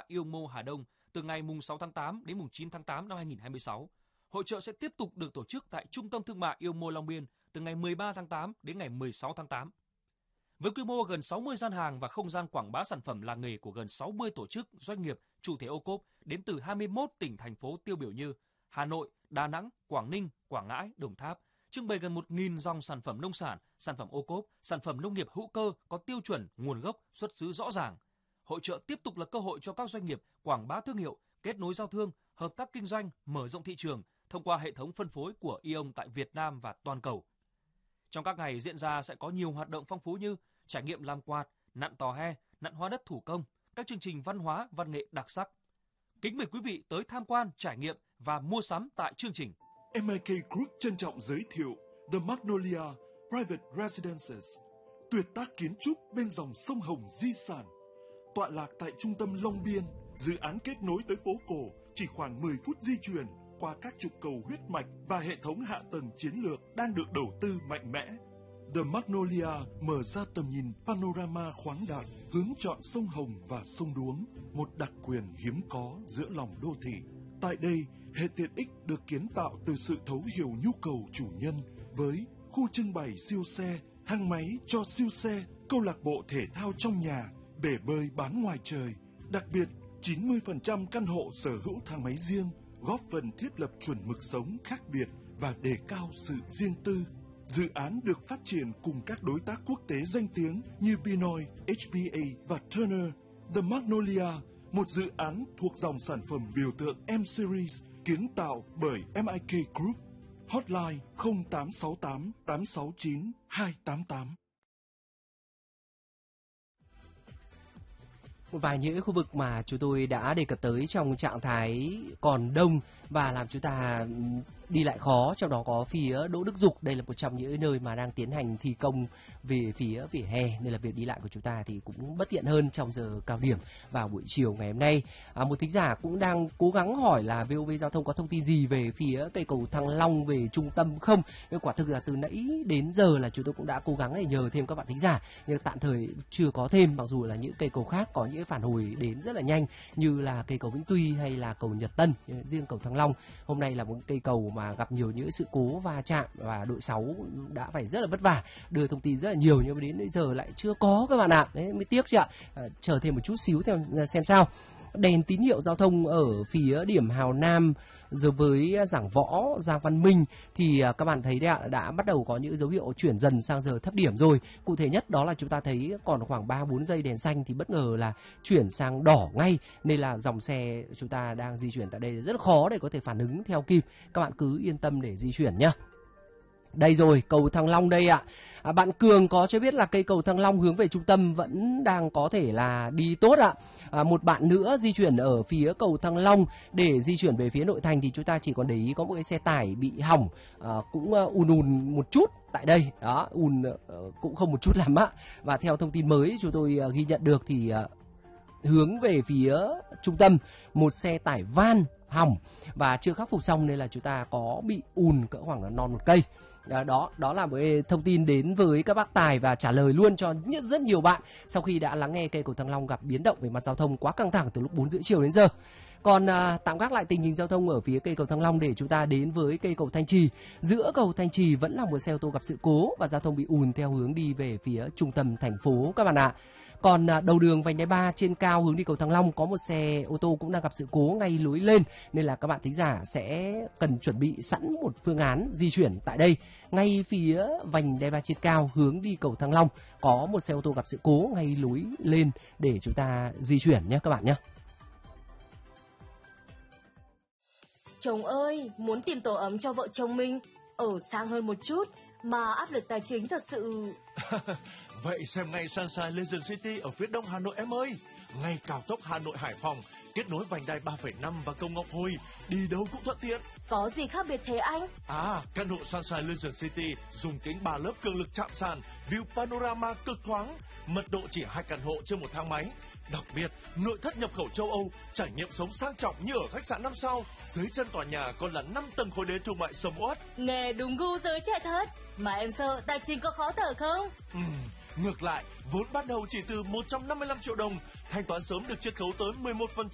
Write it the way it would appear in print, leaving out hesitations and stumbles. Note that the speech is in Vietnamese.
Yomo Hà Đông từ ngày mùng 6 tháng 8 đến mùng 9 tháng 8 năm 2026. Hội chợ sẽ tiếp tục được tổ chức tại Trung tâm Thương mại Yomo Long Biên từ ngày 13 tháng 8 đến ngày 16 tháng 8. Với quy mô gần 60 gian hàng và không gian quảng bá sản phẩm làng nghề của gần 60 tổ chức, doanh nghiệp, chủ thể ô cốp đến từ 21 tỉnh, thành phố tiêu biểu như Hà Nội, Đà Nẵng, Quảng Ninh, Quảng Ngãi, Đồng Tháp, trưng bày gần 1.000 dòng sản phẩm nông sản, sản phẩm ô cốp, sản phẩm nông nghiệp hữu cơ có tiêu chuẩn, nguồn gốc, xuất xứ rõ ràng. Hội chợ tiếp tục là cơ hội cho các doanh nghiệp quảng bá thương hiệu, kết nối giao thương, hợp tác kinh doanh, mở rộng thị trường thông qua hệ thống phân phối của AEON tại Việt Nam và toàn cầu. Trong các ngày diễn ra sẽ có nhiều hoạt động phong phú như trải nghiệm làm quạt, nặn tò he, nặn hoa đất thủ công, các chương trình văn hóa, văn nghệ đặc sắc. Kính mời quý vị tới tham quan, trải nghiệm và mua sắm tại chương trình. MIK Group trân trọng giới thiệu The Magnolia Private Residences, tuyệt tác kiến trúc bên dòng sông Hồng di sản. Tọa lạc tại trung tâm Long Biên, dự án kết nối tới phố cổ chỉ khoảng 10 phút di chuyển qua các trục cầu huyết mạch và hệ thống hạ tầng chiến lược đang được đầu tư mạnh mẽ. The Magnolia mở ra tầm nhìn panorama khoáng đạt, hướng chọn sông Hồng và sông Đuống, một đặc quyền hiếm có giữa lòng đô thị. Tại đây, hệ tiện ích được kiến tạo từ sự thấu hiểu nhu cầu chủ nhân với khu trưng bày siêu xe, thang máy cho siêu xe, câu lạc bộ thể thao trong nhà, bể bơi bán ngoài trời. Đặc biệt, 90% căn hộ sở hữu thang máy riêng, góp phần thiết lập chuẩn mực sống khác biệt và đề cao sự riêng tư. Dự án được phát triển cùng các đối tác quốc tế danh tiếng như Pinoy, HBA và Turner. The Magnolia, một dự án thuộc dòng sản phẩm biểu tượng M-Series kiến tạo bởi MIK Group. Hotline 0868 869 288. Một vài những khu vực mà chúng tôi đã đề cập tới trong trạng thái còn đông và làm chúng ta đi lại khó, trong đó có phía Đỗ Đức Dục. Đây là một trong những nơi mà đang tiến hành thi công về phía vỉa hè, nên là việc đi lại của chúng ta thì cũng bất tiện hơn trong giờ cao điểm vào buổi chiều ngày hôm nay. Một thính giả cũng đang cố gắng hỏi là VOV Giao thông có thông tin gì về phía cây cầu Thăng Long về trung tâm không? Nhưng quả thực là từ nãy đến giờ là chúng tôi cũng đã cố gắng để nhờ thêm các bạn thính giả, nhưng tạm thời chưa có thêm, mặc dù là những cây cầu khác có những phản hồi đến rất là nhanh như là cây cầu Vĩnh Tuy hay là cầu Nhật Tân. Riêng cầu Thăng Long hôm nay là một cây cầu mà gặp nhiều những sự cố va chạm và đội 6 đã phải rất là vất vả đưa thông tin rất là nhiều, nhưng mà đến bây giờ lại chưa có các bạn ạ. Đấy mới tiếc chứ ạ. Chờ thêm một chút xíu theo xem sao. Đèn tín hiệu giao thông ở phía điểm Hào Nam rồi với Giảng Võ, Giang Văn Minh thì các bạn thấy đấy ạ, đã bắt đầu có những dấu hiệu chuyển dần sang giờ thấp điểm rồi. Cụ thể nhất đó là chúng ta thấy còn khoảng 3-4 giây đèn xanh thì bất ngờ là chuyển sang đỏ ngay, nên là dòng xe chúng ta đang di chuyển tại đây rất là khó để có thể phản ứng theo kịp. Các bạn cứ yên tâm để di chuyển nhé. Đây rồi, cầu Thăng Long đây ạ. Bạn Cường có cho biết là cây cầu Thăng Long hướng về trung tâm vẫn đang có thể là đi tốt ạ. Một bạn nữa di chuyển ở phía cầu Thăng Long để di chuyển về phía nội thành thì chúng ta chỉ còn để ý có một cái xe tải bị hỏng, cũng ùn một chút tại đây. Đó, ùn cũng không một chút lắm ạ. Và theo thông tin mới chúng tôi ghi nhận được thì hướng về phía trung tâm một xe tải van hỏng và chưa khắc phục xong nên là chúng ta có bị ùn cỡ khoảng là non một cây. Đó là một thông tin đến với các bác tài và trả lời luôn cho rất nhiều bạn sau khi đã lắng nghe cây cầu Thăng Long gặp biến động về mặt giao thông quá căng thẳng từ lúc 4 rưỡi chiều đến giờ. Còn tạm gác lại tình hình giao thông ở phía cây cầu Thăng Long để chúng ta đến với cây cầu Thanh Trì. Giữa cầu Thanh Trì vẫn là một xe ô tô gặp sự cố và giao thông bị ùn theo hướng đi về phía trung tâm thành phố các bạn ạ. Còn đầu đường vành đai 3 trên cao hướng đi cầu Thăng Long có một xe ô tô cũng đang gặp sự cố ngay lối lên, nên là các bạn thính giả sẽ cần chuẩn bị sẵn một phương án di chuyển tại đây. Ngay phía vành đai 3 trên cao hướng đi cầu Thăng Long có một xe ô tô gặp sự cố ngay lối lên để chúng ta di chuyển nhé các bạn nhé. Chồng ơi, muốn tìm tổ ấm cho vợ chồng mình ở sang hơn một chút mà áp lực tài chính thật sự. Vậy xem ngay Sunshine Legend City ở phía đông Hà Nội em ơi. Ngay cao tốc Hà Nội Hải Phòng, kết nối vành đai 3,5 và cầu Ngọc Hồi, đi đâu cũng thuận tiện. Có gì khác biệt thế anh? Căn hộ Sunshine Legend City dùng kính 3 lớp cường lực chạm sàn, view panorama cực thoáng, mật độ chỉ 2 căn hộ trên một thang máy. Đặc biệt, nội thất nhập khẩu châu Âu, trải nghiệm sống sang trọng như ở khách sạn 5 sao. Dưới chân tòa nhà còn là 5 tầng khối đế thương mại sầm uất. Nghe đúng gu giới trẻ thật. Mà em sợ tài chính có khó thở không? Ngược lại, vốn ban đầu chỉ từ 155 triệu đồng, thanh toán sớm được chiết khấu tới 11%